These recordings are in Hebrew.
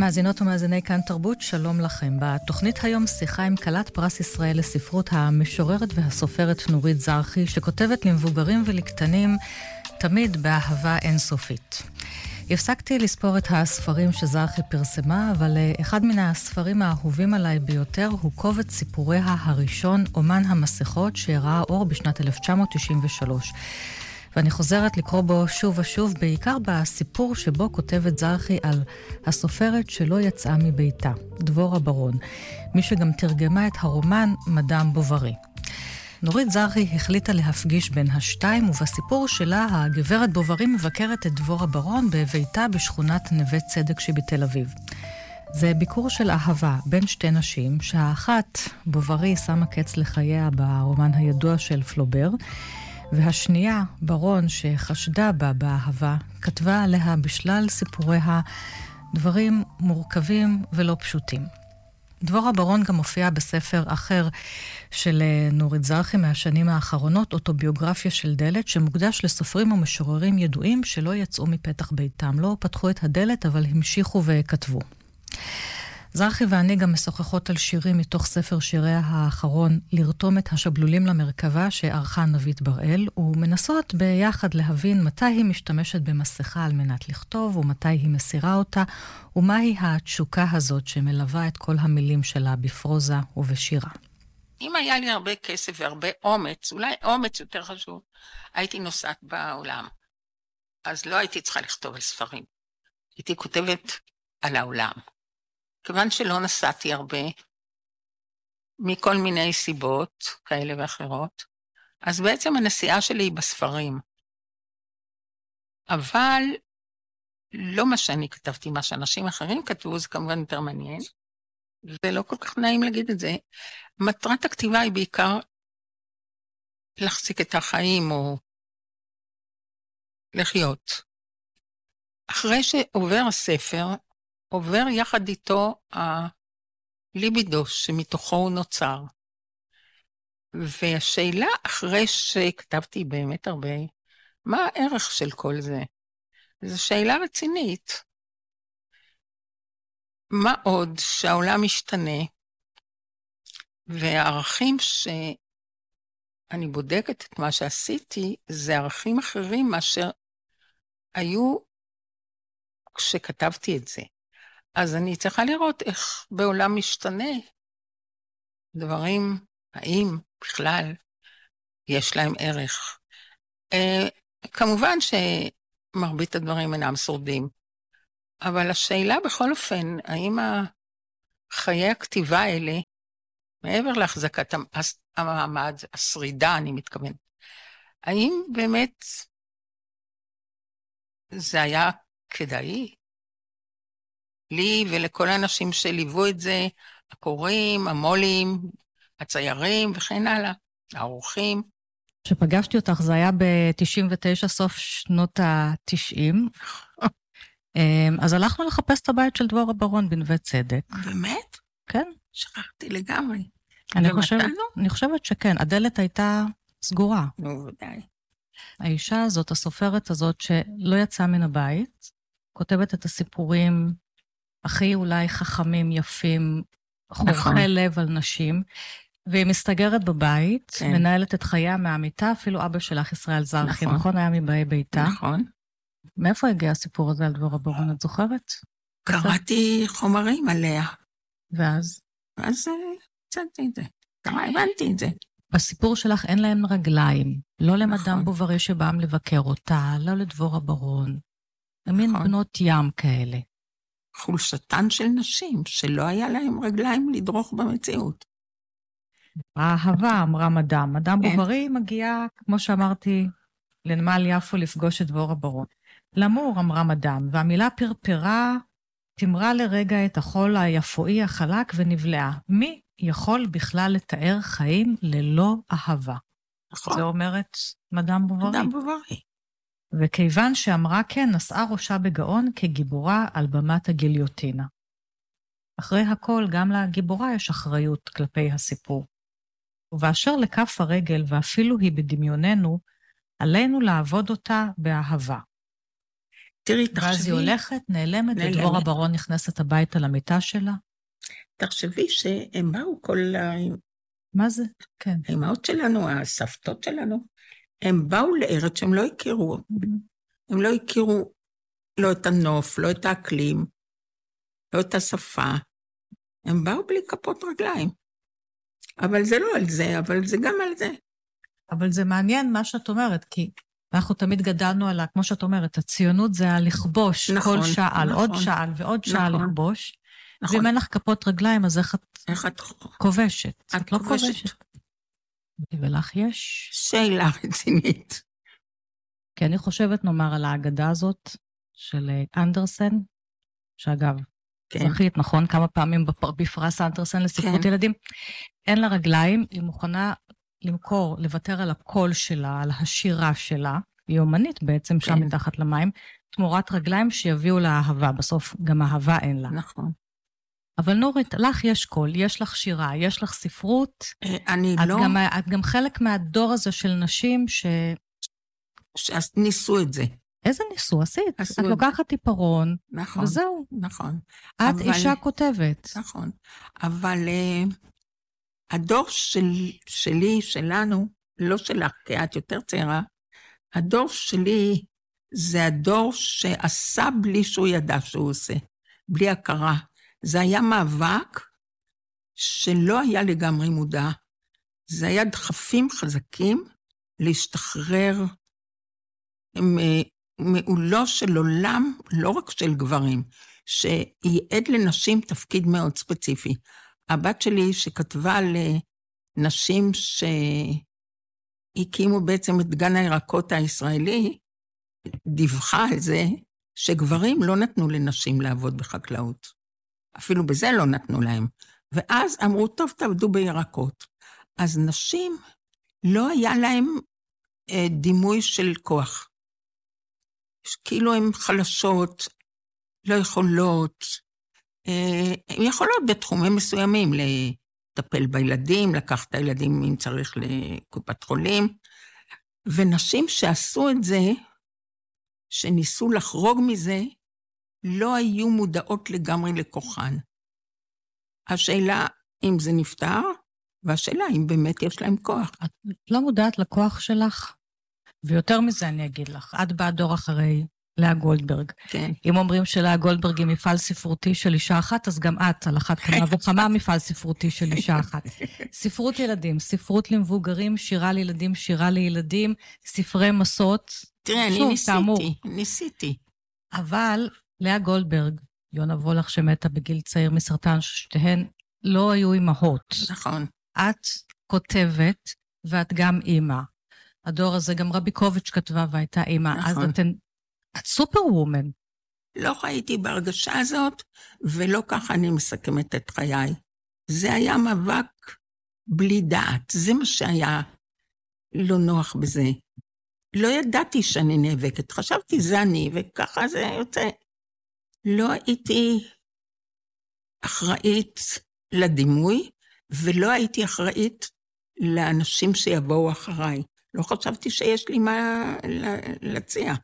מאזינות ומאזיני כאן תרבות, שלום לכם. בתוכנית היום שיחה עם כלת פרס ישראל לספרות, המשוררת והסופרת נורית זרחי, שכותבת למבוגרים ולקטנים תמיד באהבה אינסופית. הפסקתי לספור את הספרים שזרחי פרסמה, אבל אחד מן הספרים האהובים עליי ביותר הוא קובץ סיפוריה הראשון, אומן המסכות, שראה אור בשנת 1993. ואני חוזרת לקרוא בו שוב ושוב, בעיקר בסיפור שבו כותבת זרחי על הסופרת שלא יצאה מביתה, דבורה ברון, מי שגם תרגמה את הרומן מדאם בוברי. נורית זרחי החליטה להפגיש בין השתיים, ובסיפור שלה הגברת בוברי מבקרת את דבורה ברון בביתה בשכונת נווה צדק שבתל אביב. זה ביקור של אהבה בין שתי נשים, שהאחת, בוברי, שמה קץ לחייה ברומן הידוע של פלובר, והשנייה, ברון, שחשדה בה באהבה, כתבה עליה בשלל סיפוריה דברים מורכבים ולא פשוטים. דבורה ברון גם מופיעה בספר אחר של נורית זרחי מהשנים האחרונות, אוטוביוגרפיה של דלת, שמוקדש לסופרים ומשוררים ידועים שלא יצאו מפתח ביתם. לא פתחו את הדלת, אבל המשיכו וכתבו. זרחי ואני גם משוחחות על שירים מתוך ספר שיריה האחרון, לרתום את השבלולים למרכבה שערכה נבית בראל, ומנסות ביחד להבין מתי היא משתמשת במסכה על מנת לכתוב, ומתי היא מסירה אותה, ומהי התשוקה הזאת שמלווה את כל המילים שלה בפרוזה ובשירה. אם היה לי הרבה כסף והרבה אומץ, אולי אומץ יותר חשוב, הייתי נוסעת בעולם. אז לא הייתי צריכה לכתוב על ספרים. הייתי כותבת על העולם. כיוון שלא נסעתי הרבה, מכל מיני סיבות כאלה ואחרות, אז בעצם הנסיעה שלי היא בספרים. אבל לא מה שאני כתבתי, מה שאנשים אחרים כתבו, זה כמובן יותר מעניין, ולא כל כך נעים להגיד את זה. מטרת הכתיבה היא בעיקר להחזיק את החיים או לחיות. אחרי שעובר הספר, עובר יחד איתו הליבידו שמתוכו הוא נוצר. והשאלה אחרי שכתבתי באמת הרבה, מה הערך של כל זה? זו שאלה רצינית. מה עוד שהעולם משתנה, והערכים שאני בודקת את מה שעשיתי, זה ערכים אחרים מאשר היו כשכתבתי את זה. אז אני צריכה לראות איך בעולם משתנה דברים, האם בכלל יש להם ערך. כמובן שמרבית הדברים אינם שורדים, אבל השאלה בכל אופן, האם חיי הכתיבה האלה, מעבר להחזקת המעמד, השרידה אני מתכוון, האם באמת זה היה כדאי? לי ולכל האנשים שליוו את זה, הקוראים, המולים, הציירים וכן הלאה, האורחים. כשפגשתי אותך זה היה ב-99, סוף שנות ה-90. אז הלכנו לחפש את הבית של דבורה ברון בנווה צדק. באמת? כן. שכחתי לגמרי. אני חושבת שכן, הדלת הייתה סגורה. נו, ודאי. האישה הזאת, הסופרת הזאת שלא יצאה מן הבית, כותבת את הסיפורים הכי אולי חכמים, יפים, חורכי לב על נשים, והיא מסתגרת בבית, מנהלת את חייה מהמיטה, אפילו אבא שלך, ישראל זרחי, נכון? היה מבאי ביתה. נכון. מאיפה הגיע הסיפור הזה על דבורה ברון, את זוכרת? קראתי חומרים עליה. ואז? אז צדתי את זה. כמה הבנתי את זה. בסיפור שלך אין להם רגליים, לא למדאם בוברי שבאם לבקר אותה, לא לדבורה ברון. מין בנות ים כאלה. חולשתן של נשים, שלא היה להם רגליים לדרוך במציאות. האהבה, אמרה מדאם בוברי מגיעה, כמו שאמרתי, לנמל יפו לפגוש את דבורה ברון. למור, אמרה מדאם, והמילה פרפרה תמרה לרגע את החול היפואי החלק ונבלעה. מי יכול בכלל לתאר חיים ללא אהבה? נכון. זה אומרת מדאם בוברי. מדאם בוברי. וכיוון שאמרה כן, נשאה ראשה בגאון כגיבורה על במת הגיליוטינה. אחרי הכל, גם לגיבורה יש אחריות כלפי הסיפור. ובאשר לכף הרגל, ואפילו היא בדמיוננו, עלינו לעבוד אותה באהבה. תראי, ואז היא הולכת, נעלמת, ודבורה ברון נכנסת הביתה למיטה שלה. תחשבי שהם באו מה זה? כן. האמהות שלנו, הסבתות שלנו, הם באו לארץ שהם לא הכירו. הם לא הכירו לא את הנוף, לא את האקלים, לא את השפה. הם באו בלי כפות רגליים. אבל זה לא על זה, אבל זה גם על זה. אבל זה מעניין מה שאת אומרת, כי אנחנו תמיד גדלנו על, כמו שאת אומרת, הציונות זה לכבוש כל שעל, עוד שעל ועוד שעל לכבוש. ואם אין לך כפות רגליים, אז איך את כובשת? את לא כובשת. ולך יש? שאלה רצינית. כי אני חושבת, נאמר, על ההגדה הזאת של אנדרסן, שאגב, זכית, נכון? כמה פעמים בפרס אנדרסן לספרות ילדים. אין לה רגליים, היא מוכנה למכור, לוותר על הקול שלה, על השירה שלה, היא אומנית בעצם שם מתחת למים, תמורת רגליים שיביאו לה אהבה, בסוף גם אהבה אין לה. נכון. אבל נורית, לך יש קול, יש לך שירה, יש לך ספרות. אני לא... את גם חלק מהדור הזה של נשים ניסו את זה. איזה ניסו? עשית. את לוקחת עיפרון, וזהו. נכון. את אישה כותבת. נכון. אבל הדור שלי, שלנו, לא שלך, כי את יותר צעירה, הדור שלי זה הדור שעשה בלי שהוא ידע שהוא עושה, בלי הכרה. זה היה מאבק שלא היה לגמרי מודע. זה היה דחפים חזקים להשתחרר מעולו של עולם, לא רק של גברים, שייעד לנשים תפקיד מאוד ספציפי. הבת שלי שכתבה לנשים שהקימו בעצם את גן הירקות הישראלי, דיווחה על זה שגברים לא נתנו לנשים לעבוד בחקלאות. אפילו בזה לא נתנו להם. ואז אמרו, טוב, תעבדו בירקות. אז נשים, לא היה להם דימוי של כוח. כאילו הן חלשות, לא יכולות, הן יכולות בתחומים מסוימים, לטפל בילדים, לקחת את הילדים אם צריך לקופת חולים, ונשים שעשו את זה, שניסו לחרוג מזה, לא היו מודעות לגמרי לכוחן. השאלה אם זה נפטר, והשאלה אם באמת יש להם כוח. את לא מודעת לכוח שלך, ויותר מזה אני אגיד לך, את באה דור אחרי לאה גולדברג. כן. אם אומרים שלאה גולדברג היא מפעל ספרותי של אישה אחת, אז גם את על אחת כמה וכמה מפעל ספרותי של אישה אחת. ספרות ילדים, ספרות למבוגרים, שירה לילדים, שירה לילדים, ספרי מסות. תראה, אני ניסיתי. אבל לאה גולדברג, יונה וולך שמתה בגיל צעיר מסרטן, ששתיהן לא היו אימהות. נכון. את כותבת, ואת גם אימא. הדור הזה, גם רביקוביץ' כתבה והייתה אימא. נכון. אז את סופר וומן. לא חייתי בהרגשה הזאת, ולא ככה אני מסכמת את חיי. זה היה מאבק בלי דעת. זה מה שהיה לא נוח בזה. לא ידעתי שאני נאבקת. חשבתי זה אני, וככה זה יוצא. לא הייתי אחראית לדימוי, ולא הייתי אחראית לאנשים שיבואו אחריי. לא חשבתי שיש לי מה להציע.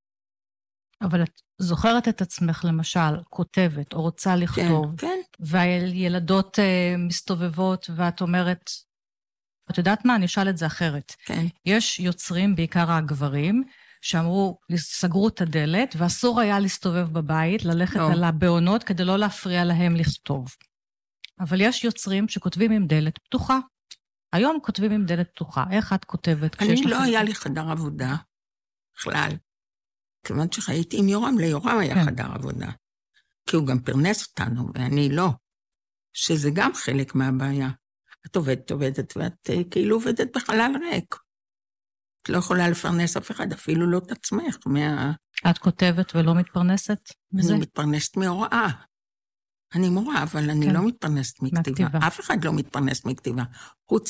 אבל את זוכרת את עצמך, למשל, כותבת או רוצה לכתוב, כן. והילדות מסתובבות, ואת אומרת, את יודעת מה? אני אשאל את זה אחרת. כן. יש יוצרים, בעיקר הגברים, שאמרו, סגרו את הדלת, ואסור היה להסתובב בבית, ללכת על הבעונות, כדי לא להפריע להם לכתוב. אבל יש יוצרים שכותבים עם דלת פתוחה. היום כותבים עם דלת פתוחה. איך את כותבת? אני לא היה לי חדר עבודה, בכלל. כיוון שחייתי עם יורם, ליורם היה חדר עבודה. כי הוא גם פרנס אותנו, ואני לא. שזה גם חלק מהבעיה. את עובדת, ואת כאילו עובדת בחלל ריק. את לא יכולה לפרנס אף אחד, אפילו לא את עצמך. את כותבת ולא מתפרנסת? אני מתפרנסת מהוראה. אני מורה, אבל אני לא מתפרנסת מכתיבה. אף אחד לא מתפרנס מכתיבה. חוץ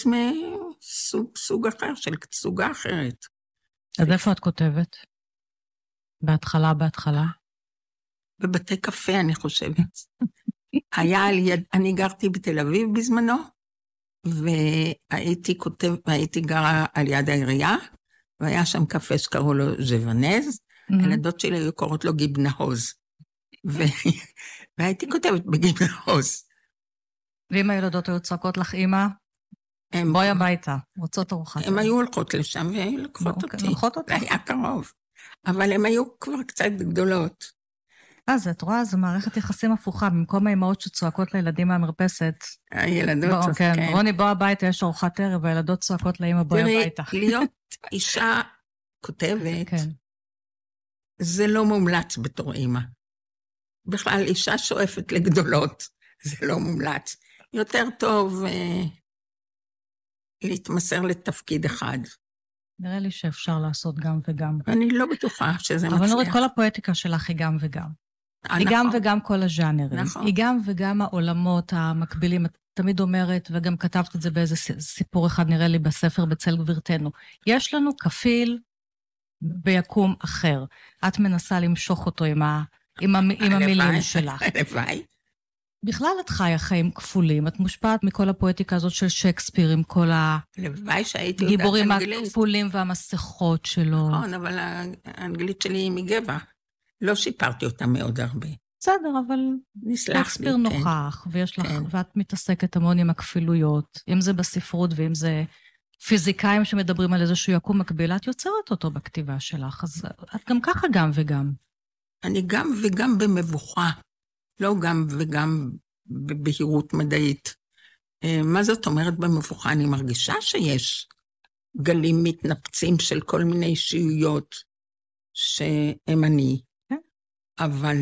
מסוג אחר, של סוגה אחרת. אז איפה את כותבת? בהתחלה? בבתי קפה, אני חושבת. אני גרתי בתל אביב בזמנו, והייתי גרה על יד העירייה, והיה שם קפה שקראו לו ז'וונז, הילדות שלי היו קוראות לו גיבנהוז. והייתי כותבת בגיבנהוז. ואם הילדות היו צועקות לך, אמא, בואי הביתה, רוצות ארוחת. הן היו הולכות לשם והיו לוקחות אותי. זה היה קרוב. אבל הן היו כבר קצת גדולות. אז את רואה, זו מערכת יחסים הפוכה, במקום האמהות שצועקות לילדים מהמרפסת. הילדות, כן. רוני, בוא הביתה, יש ארוחת ערב, והילדות צועקות לאמא, בואי הביתה. תראי, להיות אישה כותבת, זה לא מומלץ בתור אמא. בכלל, אישה שואפת לגדולות, זה לא מומלץ. יותר טוב להתמסר לתפקיד אחד. נראה לי שאפשר לעשות גם וגם. אני לא בטוחה שזה מצליח. אבל נורית, כל הפואטיקה שלך היא גם וגם. היא גם וגם כל הז'אנרים. היא גם וגם העולמות המקבילים. את תמיד אומרת, וגם כתבת את זה באיזה סיפור אחד, נראה לי בספר בצל גבירתנו. יש לנו כפיל ביקום אחר. את מנסה למשוך אותו עם המילים שלך. הלוואי. בכלל את חיה חיים כפולים, את מושפעת מכל הפואטיקה הזאת של שייקספיר, עם כל הגיבורים הכפולים והמסכות שלו. נכון, אבל האנגלית שלי היא מגבע. לא שיפרתי אותה מאוד הרבה. בסדר, אבל שייקספיר נוכח, ויש לך, ואת מתעסקת המון עם הכפילויות, אם זה בספרות ואם זה פיזיקאים שמדברים על איזשהו יקום מקביל, את יוצרת אותו בכתיבה שלך, אז את גם ככה גם וגם. אני גם וגם במבוכה. לא גם וגם בבהירות מדעית. מה זאת אומרת במבוכה? אני מרגישה שיש גלים מתנפצים של כל מיני אישיויות שהם אני, אבל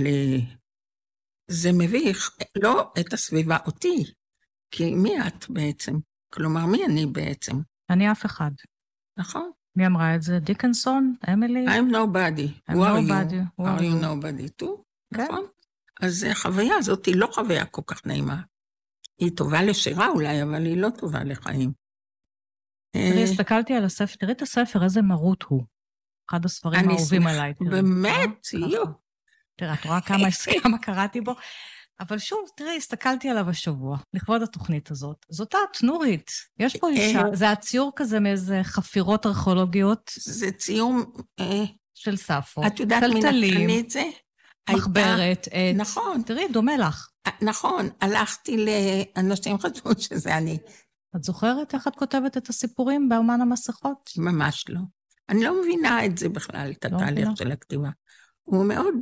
זה מביך, לא את הסביבה, אותי, כי מי את בעצם? כלומר, מי אני בעצם? אני אף אחד. נכון. מי אמרה את זה? דיקנסון? אמילי? I'm nobody. I'm nobody. Are you nobody too? נכון? אז החוויה הזאת היא לא חוויה כל כך נעימה. היא טובה לשירה אולי, אבל היא לא טובה לחיים. תראי, הסתכלתי על הספר, תראי את הספר, איזה מרות הוא. אחד הספרים האהובים עליי. באמת, יו. תראה, את רואה כמה קראתי בו, אבל שוב, תראי, הסתכלתי עליו השבוע, לכבוד התוכנית הזאת. זאת את, נורית. יש פה אישה, זה הציור כזה מאיזה חפירות ארכיאולוגיות. זה ציור של ספו. את יודעת מי נתן לי את זה? מחברת, נכון. תראי, דומה לך. נכון, הלכתי לאנשים חשבו שזה אני. את זוכרת איך את כותבת את הסיפורים באומן המסכות? ממש לא. אני לא מבינה את זה בכלל, את התהליך של הכתיבה. הוא מאוד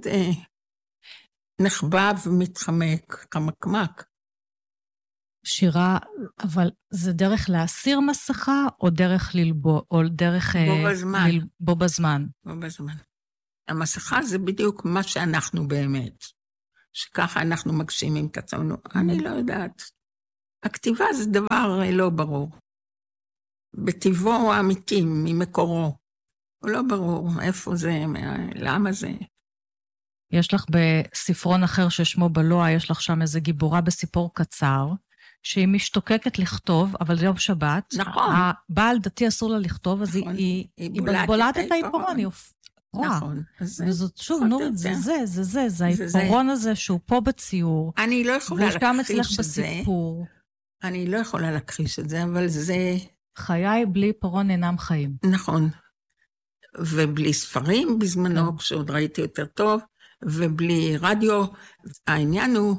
נחבב ומתחמק, חמקמק. שירה, אבל זה דרך להסיר מסכה, או דרך ללבוא, או דרך בו בזמן? בו בזמן. המסכה זה בדיוק מה שאנחנו באמת. שככה אנחנו מגשימים את עצמנו. אני לא יודעת. הכתיבה זה דבר לא ברור. בטבעו האמיתי, ממקורו. הוא לא ברור איפה זה, למה זה. יש לך בספרון אחר ששמו בלוע, יש לך שם איזה גיבורה בסיפור קצר, שהיא משתוקקת לכתוב, אבל זה יום שבת. נכון. הבעל דתי אסור לה לכתוב, אז היא בולעת את העיפרון, היא נכון. וזאת שוב, נורית, זה העיפרון הזה שהוא פה בציור. אני לא יכולה להכחיש את זה. בסיפור. אני לא יכולה להכחיש את זה, אבל זה... חיי בלי עיפרון אינם חיים. נכון. ובלי ספרים בזמנו, כשעוד ראיתי יותר טוב, ובלי רדיו. העניין הוא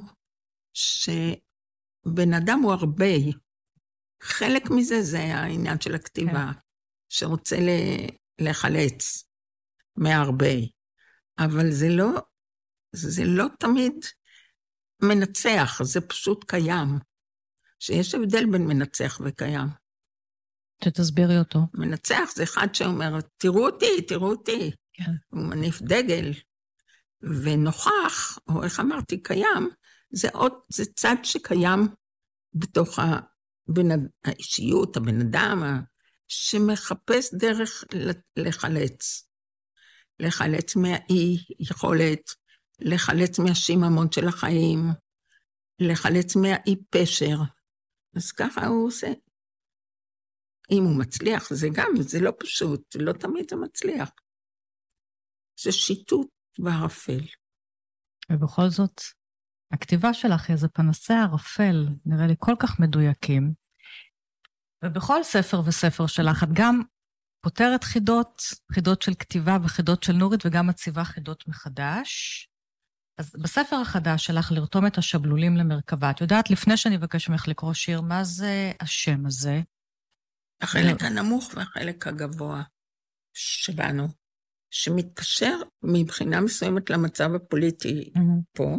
שבן אדם הוא הרבה. חלק מזה זה העניין של הכתיבה, שרוצה לחלץ מהרבה. אבל זה לא תמיד מנצח, זה פשוט קיים. שיש הבדל בין מנצח וקיים. שתסבירי אותו. מנצח זה אחד שאומר, תראו אותי. כן. הוא מניף דגל. ונוכח, או איך אמרתי, קיים, זה צד שקיים בתוך האישיות, הבן אדם, שמחפש דרך לחלץ. לחלץ מהאי יכולת, לחלץ מהשיממון של החיים, לחלץ מהאי פשר. אז ככה הוא עושה. אם הוא מצליח, זה לא פשוט, לא תמיד זה מצליח. זה שיטוט בערפל. ובכל זאת, הכתיבה שלך היא איזה פנסי ערפל, נראה לי כל כך מדויקים. ובכל ספר וספר שלך, את גם פותרת חידות של כתיבה וחידות של נורית, וגם מציבה חידות מחדש. אז בספר החדש שלך לרתום את השבלולים למרכבה, את יודעת, לפני שאני אבקש ממך לקרוא שיר, מה זה השם הזה? החלק הנמוך והחלק הגבוה שבנו, שמתקשר מבחינה מסוימת למצב הפוליטי פה,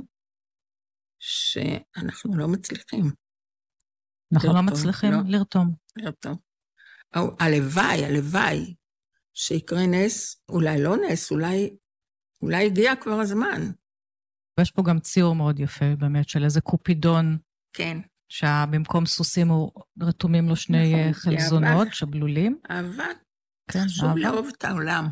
שאנחנו לא מצליחים. אנחנו לא מצליחים לרתום. הלוואי שיקרה נס, אולי לא נס, אולי הגיע כבר הזמן. ויש פה גם ציור מאוד יפה, באמת, של איזה קופידון. כן. שבמקום סוסים רתומים לו שני חלזונות, שבלולים. אהבה. חשוב לאהוב את העולם.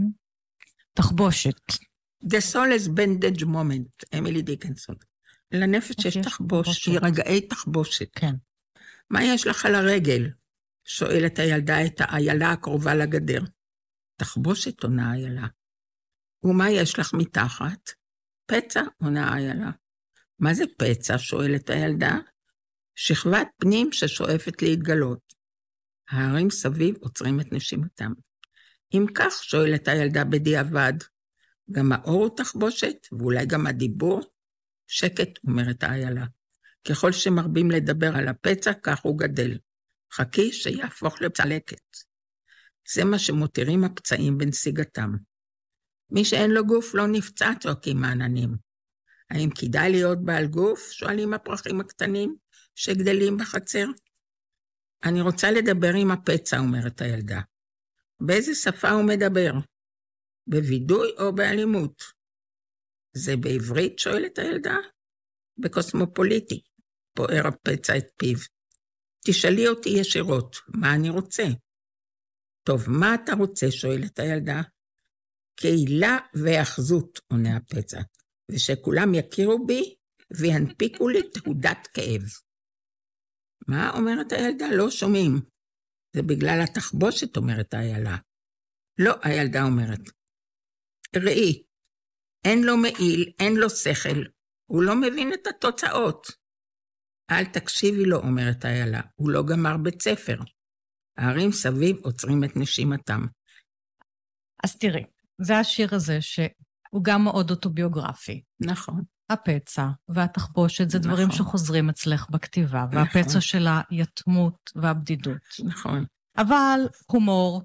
תחבושת. The soul is bandage moment, אמילי דיקנסון. לנפש יש תחבושת, היא רגעי תחבושת. כן. מה יש לך על הרגל? שואלת הילדה את האיילה הקרובה לגדר. תחבושת עונה האיילה. ומה יש לך מתחת? פצע עונה האיילה. מה זה פצע? שואלת הילדה. שכבת פנים ששואפת להתגלות. ההרים סביב עוצרים את נשימתם. אם כך, שואלת הילדה בדיעבד, גם האור הוא תחבושת, ואולי גם הדיבור? שקט, אומרת האיילה. ככל שמרבים לדבר על הפצע, כך הוא גדל. חכי שיהפוך לצלקת. זה מה שמותירים הפצעים בנסיגתם. מי שאין לו גוף לא נפצע, צועקים העננים. האם כדאי להיות בעל גוף? שואלים הפרחים הקטנים שגדלים בחצר. אני רוצה לדבר עם הפצע, אומרת הילדה. באיזה שפה הוא מדבר? בווידוי או באלימות? זה בעברית, שואלת הילדה? בקוסמופוליטי, פוער הפצע את פיו. תשאלי אותי ישירות, מה אני רוצה? טוב, מה אתה רוצה, שואלת הילדה? קהילה ואחזות, עונה הפצע, ושכולם יכירו בי והנפיקו לי תעודת כאב. מה אומרת הילדה? לא שומעים. זה בגלל התחבושת, אומרת האיילה. לא, הילדה אומרת. ראי, אין לו מעיל, אין לו שכל, הוא לא מבין את התוצאות. אל תקשיבי לו, אומרת האיילה, הוא לא גמר בית ספר. הערים סביב עוצרים את נשימתם. אז תראי, זה השיר הזה שהוא גם מאוד אוטוביוגרפי. נכון. הפצע והתחבושת זה דברים שחוזרים אצלך בכתיבה, והפצע של היתמות והבדידות. נכון. אבל הומור,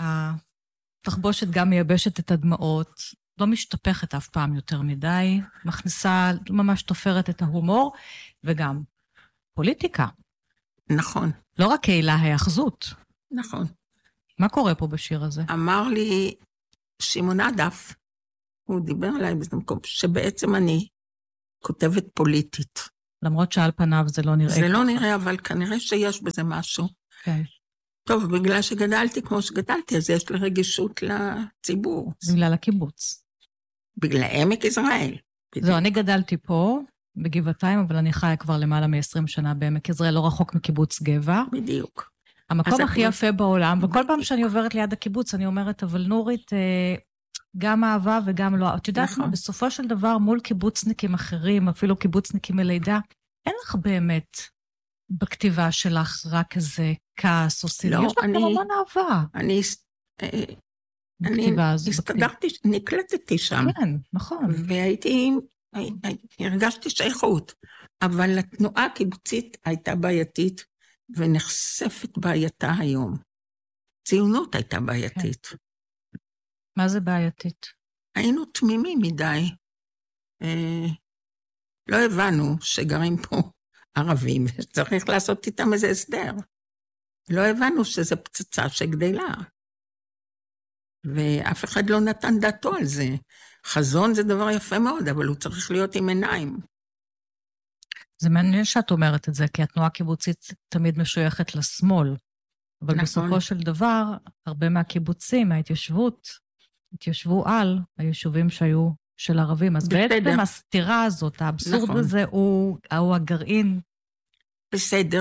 התחבושת גם מייבשת את הדמעות, לא משתפכת אף פעם יותר מדי, מכניסה, ממש תופרת את ההומור, וגם פוליטיקה. נכון. לא רק קהילה, ההאחזות. נכון. מה קורה פה בשיר הזה? אמר לי שמעון עדף, הוא דיבר עליי בזה מקום, שבעצם אני כותבת פוליטית. למרות שעל פניו זה לא נראה. זה לא נראה, אבל כנראה שיש בזה משהו. כן. טוב, בגלל שגדלתי כמו שגדלתי, אז יש לי רגישות לציבור. בגלל הקיבוץ. בגלל עמק יזרעאל. זהו, אני גדלתי פה, בגבעתיים, אבל אני חיה כבר למעלה מ-20 שנה בעמק יזרעאל, לא רחוק מקיבוץ גבע. בדיוק. המקום הכי יפה בעולם, וכל פעם שאני עוברת ליד הקיבוץ, אני אומרת, אבל נורית, גם אהבה וגם לא. את יודעת מה, בסופו של דבר, מול קיבוצניקים אחרים, אפילו קיבוצניקים מלידה, אין לך באמת בכתיבה שלך רק איזה כעס או סיר. יש לך גם המון אהבה. אני הסתדרתי, נקלטתי שם. כן, נכון. הרגשתי שייכות, אבל התנועה הקיבוצית הייתה בעייתית, ונחשפת בעייתה היום. ציונות הייתה בעייתית. מה זה בעייתית? היינו תמימים מדי. לא הבנו שגרים פה ערבים, וצריך לעשות איתם איזה הסדר. לא הבנו שזה פצצה שגדלה. ואף אחד לא נתן דעתו על זה. חזון זה דבר יפה מאוד, אבל הוא צריך להיות עם עיניים. זה מעניין שאת אומרת את זה, כי התנועה הקיבוצית תמיד משויכת לשמאל. אבל נכון. בסופו של דבר, הרבה מהקיבוצים, מההתיישבות, התיישבו על היישובים שהיו של ערבים. אז בעצם הסתירה הזאת, האבסורד נכון. הזה, הוא הגרעין. בסדר,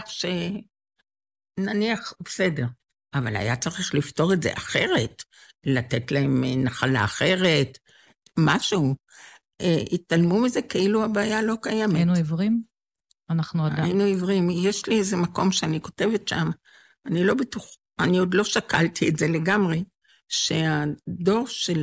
נניח בסדר. אבל היה צריך לפתור את זה אחרת, לתת להם נחלה אחרת, משהו. התעלמו מזה כאילו הבעיה לא קיימת. היינו עיוורים? אנחנו עדיין. היינו עיוורים. יש לי איזה מקום שאני כותבת שם, אני לא אני עוד לא שקלתי את זה לגמרי, שהדור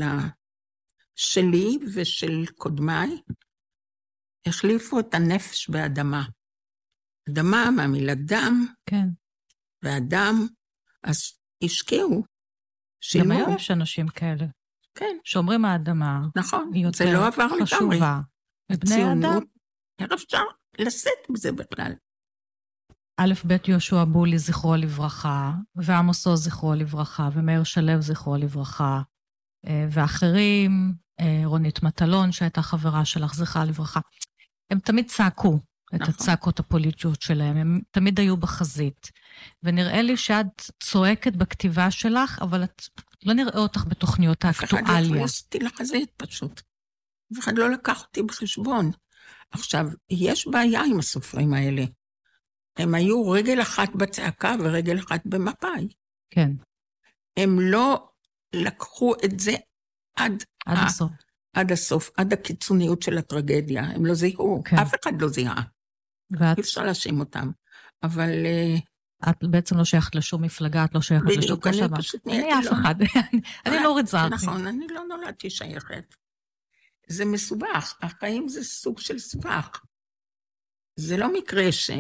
שלי ושל קודמיי, החליפו את הנפש באדמה. אדמה מהמילה דם, כן. ואדם, אז השקיעו, גם שילמו. היום יש אנשים כאלה. כן. שאומרים האדמה. נכון, יותר זה לא עבר לגמרי. חשובה. בני אדם. איך אפשר לשאת בזה בכלל? א' ב' יהושע בולי זכרו לברכה, ועמוס עוז זכרו לברכה, ומאיר שלו זכרו לברכה, ואחרים, רונית מטלון שהייתה חברה שלך זכרה לברכה. הם תמיד צעקו את הצעקות הפוליטיות שלהם, הם תמיד היו בחזית. ונראה לי שאת צועקת בכתיבה שלך, אבל את לא נראה אותך בתוכניות האקטואליה. אף אחד לא הכניס אותי לחזית פשוט. אף אחד לא לקח אותי בחשבון. עכשיו, יש בעיה עם הסופרים האלה. הם היו רגל אחת בצעקה ורגל אחת במפאי. כן. הם לא לקחו את זה עד הסוף. עד הסוף, עד הקיצוניות של הטרגדיה. הם לא זיהו, כן. אף אחד לא זיהה. אי אפשר להאשים אותם. אבל... את בעצם לא שייכת לשום מפלגה, את לא שייכת לשום קשבה. בדיוק, אני פשוט נהייתי אני אף אחד. אני נורית זרחי. נכון, אני לא נולדתי שייכת. זה מסובך, החיים זה סוג של סבך. זה לא מקרה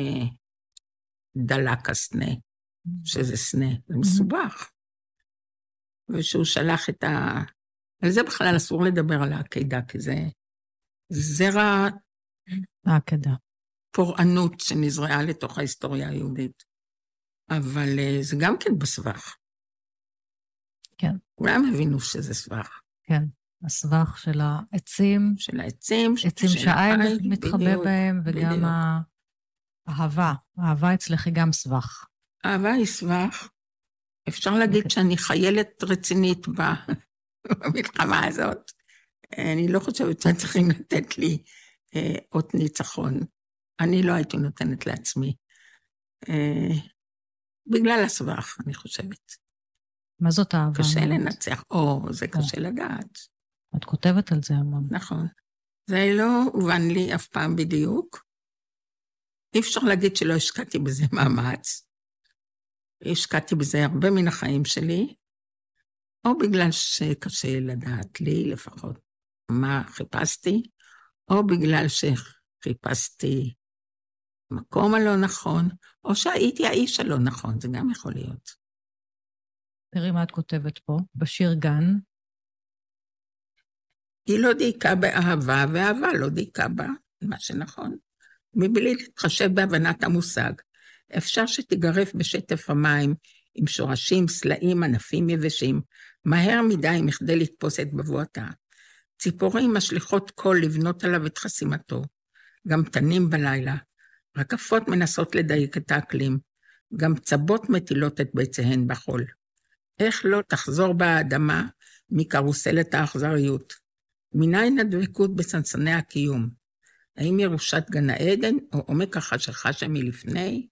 שדלק הסנה, שזה סנה, זה מסובך. ושהוא שלח את על זה בכלל אסור לדבר על העקדה, כי זה זרע העקדה. פורענות שנזרעה לתוך ההיסטוריה היהודית. אבל זה גם כן בסבך. כן. כולם הבינו שזה סבך. כן, הסבך של העצים. של העצים. עצים שהעין מתחבא בהם, וגם האהבה. האהבה אצלך היא גם סבך. האהבה היא סבך. אפשר להגיד שאני חיילת רצינית במלחמה הזאת. אני לא חושבת שהם צריכים לתת לי אות ניצחון. אני לא הייתי נותנת לעצמי. בגלל הסבך, אני חושבת. מה זאת אהבה? קשה לנצח, זה קשה לדעת. את כותבת על זה המון. נכון. זה לא הובן לי אף פעם בדיוק. אי אפשר להגיד שלא השקעתי בזה מאמץ. השקעתי בזה הרבה מן החיים שלי, או בגלל שקשה לדעת לי לפחות מה חיפשתי, או בגלל שחיפשתי מקום הלא נכון, או שהייתי האיש הלא נכון, זה גם יכול להיות. תראי מה את כותבת פה, בשיר גן. היא לא דייקה באהבה, ואהבה לא דייקה בה, מה שנכון. מבלי להתחשב בהבנת המושג, אפשר שתגרף בשטף המים, עם שורשים, סלעים, ענפים יבשים, מהר מדי מכדי לתפוס את בבואתה. ציפורים משליחות קול לבנות עליו את חסימתו, גם תנים בלילה, רקפות מנסות לדייק את האקלים, גם צבות מטילות את ביציהן בחול. איך לא תחזור בה האדמה מקרוסלת האכזריות? מניין הדבקות בסנסני הקיום? האם ירושת גן העדן או עומק החשכה שמלפני?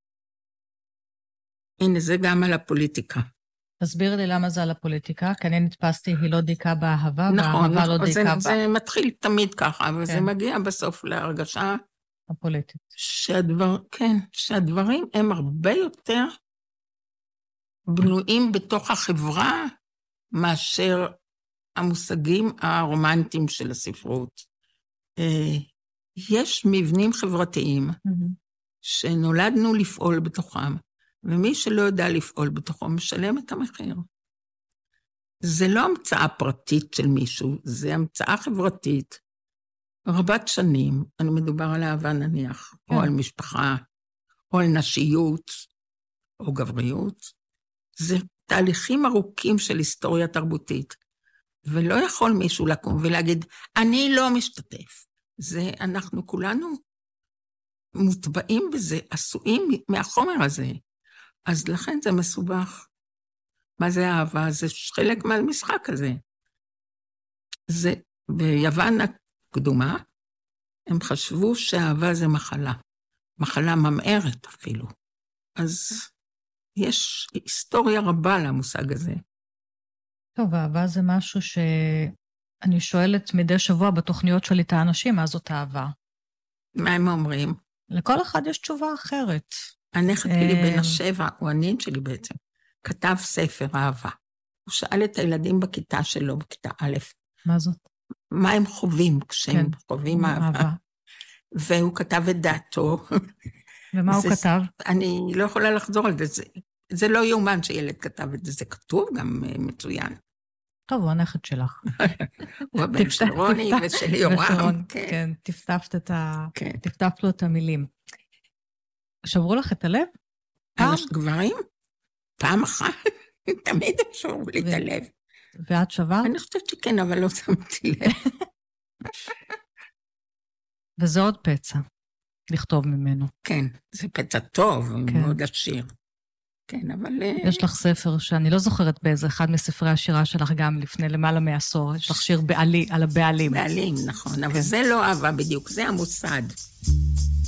הנה, זה גם על הפוליטיקה. תסביר לי למה זה על הפוליטיקה, כי אני נתפסתי, היא לא דייקה באהבה, נכון, והאהבה לא דייקה בה. זה מתחיל תמיד ככה, אבל זה מגיע בסוף להרגשה הפוליטית. שהדברים הם הרבה יותר בנויים בתוך החברה, מאשר המושגים הרומנטיים של הספרות. יש מבנים חברתיים שנולדנו לפעול בתוכם, ומי שלא יודע לפעול בתוכו משלם את המחיר. זה לא המצאה פרטית של מישהו, זה המצאה חברתית, רבת שנים, אני מדובר על אהבה נניח, או על משפחה, או על נשיות, או גבריות. זה תהליכים ארוכים של היסטוריה תרבותית, ולא יכול מישהו לקום ולהגיד, אני לא משתתף. זה, אנחנו כולנו מוטבעים בזה, עשויים מהחומר הזה. אז לכן זה מסובך. מה זה אהבה? זה חלק מהמשחק הזה. זה, ביוון הקדומה, הם חשבו שאהבה זה מחלה. מחלה ממארת אפילו. אז יש היסטוריה רבה למושג הזה. טוב, אהבה זה משהו שאני שואלת מדי שבוע בתוכניות שלי את האנשים, מה זאת אהבה? מה הם אומרים? לכל אחד יש תשובה אחרת. הנכד שלי בן 7, הוא הנין שלי בעצם. כתב ספר אהבה. הוא שאל את הילדים בכיתה שלו, בכיתה א', מה זאת? מה הם חווים כשהם חווים אהבה. והוא כתב את דעתו. ומה הוא כתב? אני לא יכולה לחזור על זה. זה לא יאומן שילד כתב את זה. זה כתוב גם מצוין. טוב, הוא הנכד שלך. הוא הבן של רוני ושל יורם. כן, טפטפת לו את המילים. שברו לך את הלב? פעם? גברים? פעם אחת. תמיד הם שברו לי את הלב. ואת שברת? אני חושבת שכן, אבל לא שמתי לב. וזה עוד פצע, לכתוב ממנו. כן, זה פצע טוב, מאוד עשיר. כן, אבל... יש לך ספר שאני לא זוכרת באיזה אחד מספרי השירה שלך גם לפני למעלה מעשור, יש לך שיר על הבעלים. בעלים, נכון, אבל זה לא אהבה בדיוק, זה המוסד.